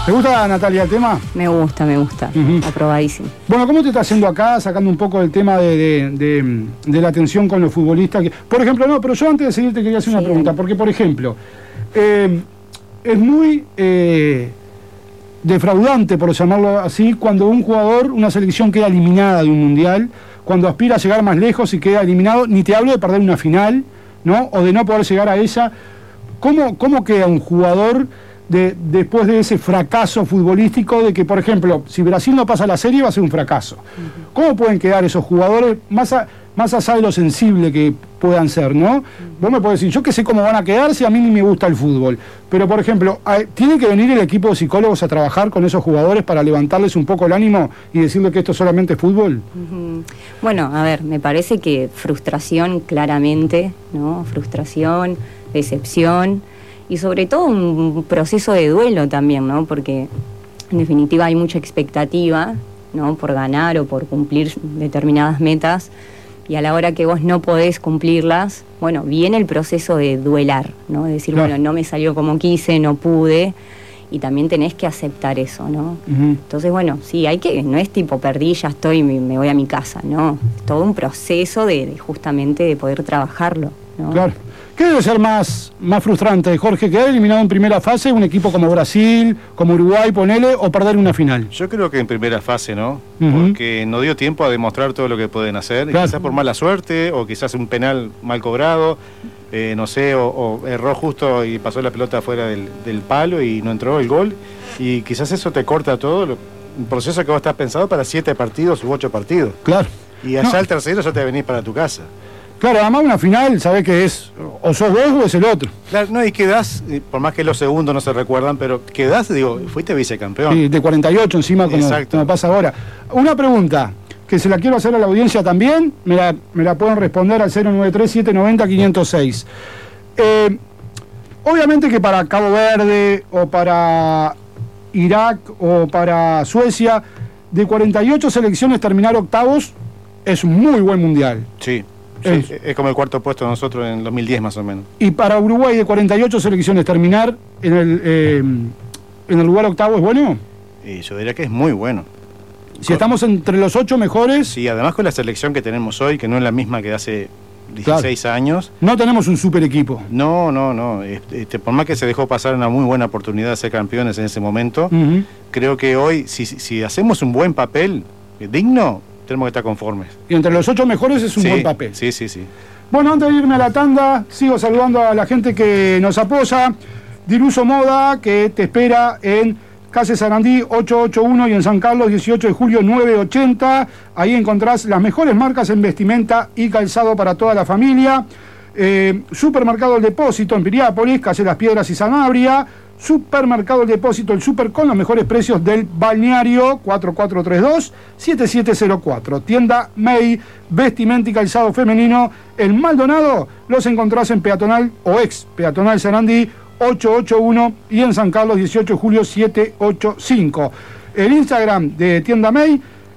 ¿Te gusta, Natalia, el tema? Me gusta. Aprobadísimo. Bueno, ¿cómo te está haciendo acá, sacando un poco el tema de la atención con los futbolistas? Por ejemplo, no, pero yo antes de seguir te quería hacer una pregunta, porque, por ejemplo, es muy defraudante, por llamarlo así, cuando un jugador, una selección queda eliminada de un mundial, cuando aspira a llegar más lejos y queda eliminado, ni te hablo de perder una final, ¿no? O de no poder llegar a ella. ¿Cómo queda un jugador después de ese fracaso futbolístico de que, por ejemplo, si Brasil no pasa la serie va a ser un fracaso? ¿Cómo pueden quedar esos jugadores más allá de lo sensible que puedan ser, ¿no? Vos me podés decir, yo que sé cómo van a quedar si a mí ni me gusta el fútbol. Pero, por ejemplo, ¿tiene que venir el equipo de psicólogos a trabajar con esos jugadores para levantarles un poco el ánimo y decirles que esto solamente es fútbol? Bueno, a ver, me parece que frustración claramente, ¿no? Frustración, decepción y sobre todo un proceso de duelo también, ¿no? Porque en definitiva hay mucha expectativa, ¿no? Por ganar o por cumplir determinadas metas. Y a la hora que vos no podés cumplirlas, bueno, viene el proceso de duelar, ¿no? De decir, bueno, no me salió como quise, no pude, y también tenés que aceptar eso, ¿no? Entonces, bueno, sí, no es tipo perdí, ya estoy, me voy a mi casa, ¿no? Es todo un proceso de justamente de poder trabajarlo, ¿no? Claro. ¿Qué debe ser más frustrante, Jorge? ¿Quedar eliminado en primera fase un equipo como Brasil, como Uruguay, ponele, o perder una final? Yo creo que en primera fase, ¿no? Porque no dio tiempo a demostrar todo lo que pueden hacer. Claro. Quizás por mala suerte, o quizás un penal mal cobrado, no sé, o erró justo y pasó la pelota fuera del palo y no entró el gol. Y quizás eso te corta todo un proceso que vos estás pensado para 7 partidos u 8 partidos. Claro. Y allá el tercero ya te venís para tu casa. Claro, además una final, sabés que es o sos vos o es el otro. Claro, no, y quedás, por más que los segundos no se recuerdan, pero quedás, digo, fuiste vicecampeón. Sí, de 48 encima, como pasa ahora. Una pregunta, que se la quiero hacer a la audiencia también, me la pueden responder al 093-790-506. Obviamente que para Cabo Verde, o para Irak, o para Suecia, de 48 selecciones terminar octavos es un muy buen mundial. Sí. Sí, es como el cuarto puesto de nosotros en 2010 más o menos. Y para Uruguay de 48 selecciones terminar en el lugar octavo es bueno. Y yo diría que es muy bueno. Si estamos entre los 8 mejores. Sí, además con la selección que tenemos hoy, que no es la misma que hace 16 años. No tenemos un super equipo. No. Por más que se dejó pasar una muy buena oportunidad de ser campeones en ese momento, creo que hoy, si hacemos un buen papel digno, tenemos que estar conformes. Y entre los 8 mejores es un buen papel. Sí. Bueno, antes de irme a la tanda, sigo saludando a la gente que nos apoya. Diruso Moda, que te espera en calle Sarandí 881 y en San Carlos 18 de julio 980. Ahí encontrás las mejores marcas en vestimenta y calzado para toda la familia. Supermercado El Depósito en Piriápolis, calle Las Piedras y Sanabria. Supermercado El Depósito, el super con los mejores precios del balneario, 4432-7704. Tienda May, vestimenta y calzado femenino. El Maldonado los encontrás en Peatonal o ex Peatonal Sarandí 881 y en San Carlos 18 de julio 785. El Instagram de Tienda May,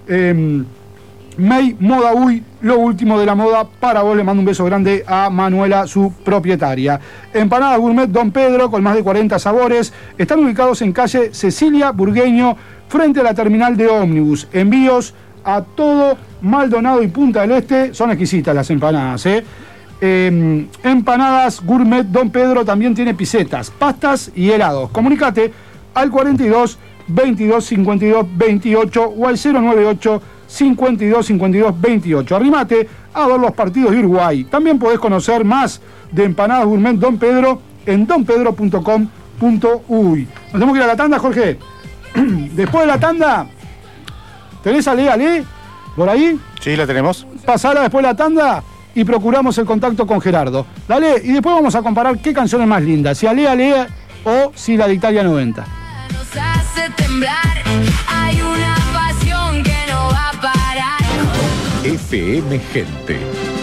May Moda Uy, lo último de la moda para vos. Le mando un beso grande a Manuela, su propietaria. Empanada Gourmet Don Pedro, con más de 40 sabores. Están ubicados en calle Cecilia Burgueño, frente a la terminal de ómnibus. Envíos a todo Maldonado y Punta del Este. Son exquisitas las empanadas, Empanadas Gourmet Don Pedro también tiene pisetas, pastas y helados. Comunicate al 42 22 52 28 o al 098 52 52 28. Arrimate a ver los partidos de Uruguay. También podés conocer más de Empanadas Gourmet Don Pedro en donpedro.com.uy. Nos tenemos que ir a la tanda, Jorge. Después de la tanda, ¿tenés a Ale por ahí? Sí, la tenemos. Pasala después de la tanda y procuramos el contacto con Gerardo. Dale, y después vamos a comparar qué canción es más linda, si Ale o si la de Italia 90. Nos hace temblar, hay una pasión que no va a parar. FM Gente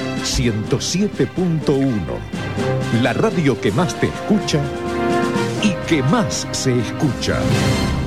107.1, la radio que más te escucha y que más se escucha.